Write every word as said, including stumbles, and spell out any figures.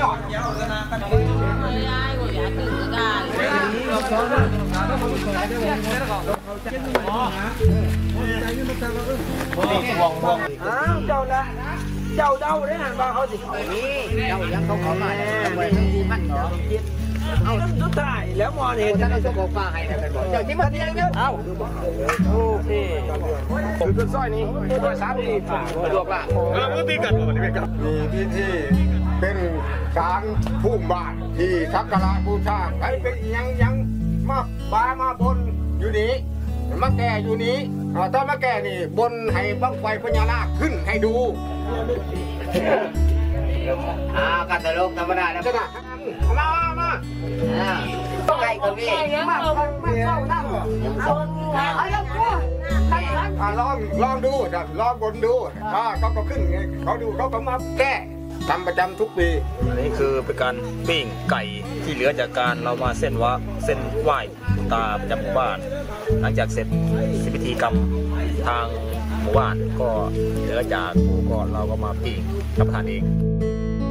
จอดยาวขนาดกันไม่ได้ก็อย่าตื่นได้เราสอนนะเราต้องสอนได้วงเงินแล้วก็เขาจะอ๋อใจนี่มันจะเราต้องวงวงอ้าวเจ้าละเจ้าเดาได้หันมาเขาสินี่เจ้ายังเขาขอมาเนี่ยไปทั้งที่มันเนาะเอาสุดท้ายแล้วมอนเห็นจะเอาโชคฟ้าให้นะเป็นบอกเจ้าที่มันยังเยอะเอาโอเคคือต้นสร้อยนี้ต้นสามปีผ่านรวบละเออมือตีกันบ่นี่กันมีพิธีเป็นการพุ่มบาทที่สักการะบูชาใครเป็นยังยังมาบามาบนอยู่นี้มาแก่อยู่นี้ถ้ามาแก่นี่บนให้บังไฟพญานาคขึ้นให้ดูอ่ากันตลกธรรมดาแล้วก็ได้มามาต้องไก่กับพี่มามาเข้านั่งเอาเอาแล้วกูลองลองดูจ้ะลองบนดูถ้าเขาก็ขึ้นไงเขาดูเขาก็มาแก้ทำประจำทุกปีอันนี้คือเป็นการปิ้งไก่ที่เหลือจากการเรามาเส้นวะเส้นไหว้ตาประจำหมู่บ้านหลังจากเสร็จพิธีกรรมทางหมู่บ้านก็เหลือจากหมู่ก็เราก็มาปิ้งรับประทานเอง